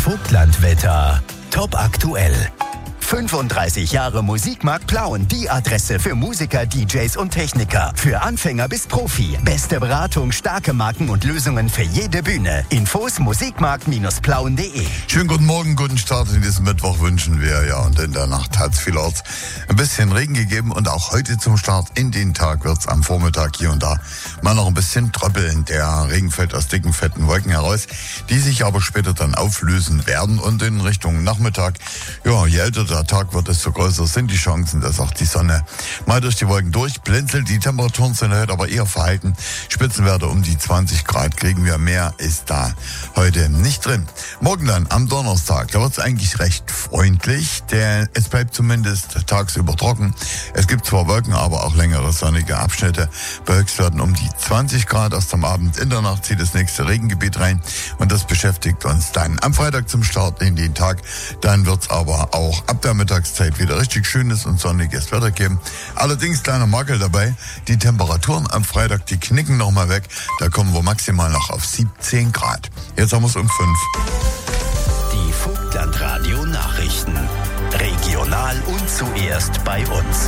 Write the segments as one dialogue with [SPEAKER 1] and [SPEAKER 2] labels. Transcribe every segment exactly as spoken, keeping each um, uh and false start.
[SPEAKER 1] Vogtlandwetter. Top aktuell. fünfunddreißig Jahre Musikmarkt Plauen. Die Adresse für Musiker, D Js und Techniker. Für Anfänger bis Profi. Beste Beratung, starke Marken und Lösungen für jede Bühne. Infos musikmarkt Plauen punkt de.
[SPEAKER 2] Schönen guten Morgen, guten Start in diesem Mittwoch wünschen wir. Ja, und in der Nacht hat es vielerorts ein bisschen Regen gegeben. Und auch heute zum Start in den Tag wird es am Vormittag hier und da mal noch ein bisschen tröppeln. Der Regen fällt aus dicken, fetten Wolken heraus, die sich aber später dann auflösen werden. Und in Richtung Nachmittag, ja, je älter der Tag wird, desto größer sind die Chancen, dass auch die Sonne mal durch die Wolken durchblinzelt. Die Temperaturen sind heute aber eher verhalten. Spitzenwerte um die zwanzig Grad kriegen wir. Mehr ist da heute nicht drin. Morgen dann am Donnerstag, da wird es eigentlich recht freundlich, denn es bleibt zumindest tagsüber trocken. Es gibt zwar Wolken, aber auch längere sonnige Abschnitte. Bei Höchstwerten um die zwanzig Grad. Erst am Abend, in der Nacht zieht das nächste Regengebiet rein und das beschäftigt uns dann am Freitag zum Start in den Tag. Dann wird es aber auch ab der Mittagszeit wieder richtig schönes und sonniges Wetter geben. Allerdings kleiner Makel dabei, die Temperaturen am Freitag, die knicken nochmal weg. Da kommen wir maximal noch auf siebzehn Grad. Jetzt haben wir es um fünf.
[SPEAKER 1] Die Vogtlandradio Nachrichten. Regional und zuerst bei uns.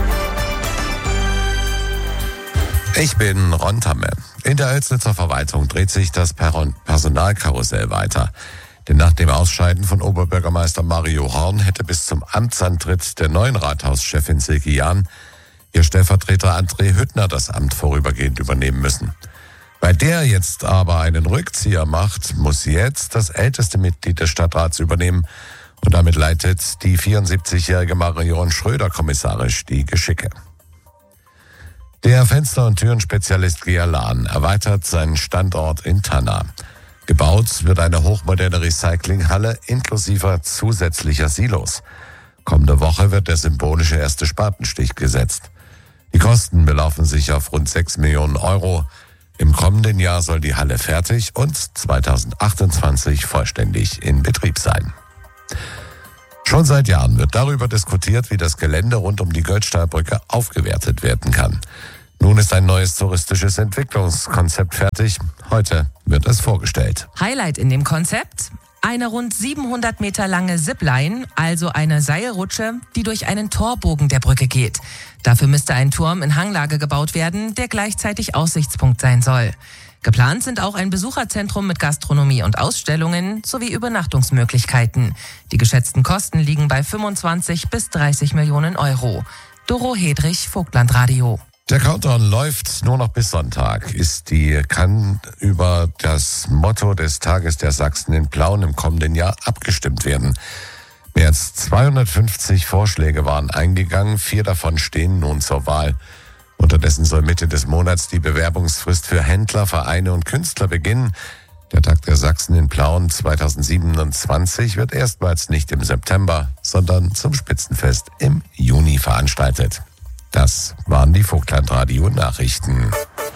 [SPEAKER 3] Ich bin Ron Tamme. In der Oelsnitzer Verwaltung dreht sich das Personalkarussell weiter. Denn nach dem Ausscheiden von Oberbürgermeister Mario Horn hätte bis zum Amtsantritt der neuen Rathauschefin Silke Jahn ihr Stellvertreter André Hüttner das Amt vorübergehend übernehmen müssen. Bei der jetzt aber einen Rückzieher macht, muss sie jetzt das älteste Mitglied des Stadtrats übernehmen. Und damit leitet die vierundsiebzigjährige Marion Schröder kommissarisch die Geschicke. Der Fenster- und Türenspezialist G R Lahn erweitert seinen Standort in Tanna. Gebaut wird eine hochmoderne Recyclinghalle inklusive zusätzlicher Silos. Kommende Woche wird der symbolische erste Spatenstich gesetzt. Die Kosten belaufen sich auf rund sechs Millionen Euro. Im kommenden Jahr soll die Halle fertig und zweitausendachtundzwanzig vollständig in Betrieb sein. Schon seit Jahren wird darüber diskutiert, wie das Gelände rund um die Goldstahlbrücke aufgewertet werden kann. Nun ist ein neues touristisches Entwicklungskonzept fertig. Heute wird es vorgestellt.
[SPEAKER 4] Highlight in dem Konzept? Eine rund siebenhundert Meter lange Zipline, also eine Seilrutsche, die durch einen Torbogen der Brücke geht. Dafür müsste ein Turm in Hanglage gebaut werden, der gleichzeitig Aussichtspunkt sein soll. Geplant sind auch ein Besucherzentrum mit Gastronomie und Ausstellungen sowie Übernachtungsmöglichkeiten. Die geschätzten Kosten liegen bei fünfundzwanzig bis dreißig Millionen Euro. Doro Hedrich, Vogtlandradio.
[SPEAKER 3] Der Countdown läuft nur noch bis Sonntag. Ist die kann über das Motto des Tages der Sachsen in Plauen im kommenden Jahr abgestimmt werden. Mehr als zweihundertfünfzig Vorschläge waren eingegangen, vier davon stehen nun zur Wahl. Unterdessen soll Mitte des Monats die Bewerbungsfrist für Händler, Vereine und Künstler beginnen. Der Tag der Sachsen in Plauen zweitausendsiebenundzwanzig wird erstmals nicht im September, sondern zum Spitzenfest im Juni veranstaltet. Das waren die Vogtlandradio-Nachrichten.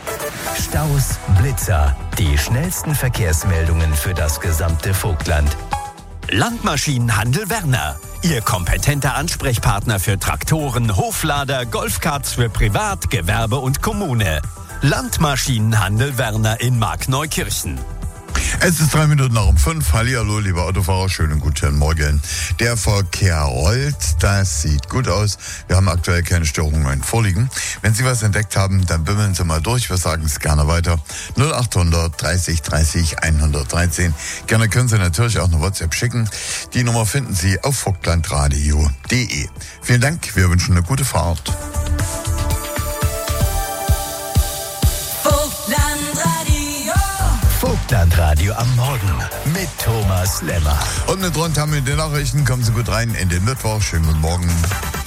[SPEAKER 1] Staus, Blitzer, die schnellsten Verkehrsmeldungen für das gesamte Vogtland. Landmaschinenhandel Werner. Ihr kompetenter Ansprechpartner für Traktoren, Hoflader, Golfkarts für Privat, Gewerbe und Kommune. Landmaschinenhandel Werner in Markneukirchen.
[SPEAKER 2] Es ist drei Minuten nach um fünf. Hallihallo, liebe Autofahrer, schönen guten Morgen. Der Verkehr rollt, das sieht gut aus. Wir haben aktuell keine Störungen vorliegen. Wenn Sie was entdeckt haben, dann bimmeln Sie mal durch. Wir sagen es gerne weiter. null achthundert dreißig dreißig hundertdreizehn. Gerne können Sie natürlich auch eine WhatsApp schicken. Die Nummer finden Sie auf vogtlandradio punkt de. Vielen Dank, wir wünschen eine gute Fahrt.
[SPEAKER 1] Vogtlandradio am Morgen mit Thomas Lemmer.
[SPEAKER 2] Und mit Ron haben wir in den Nachrichten. Kommen Sie gut rein in den Mittwoch. Schönen guten Morgen.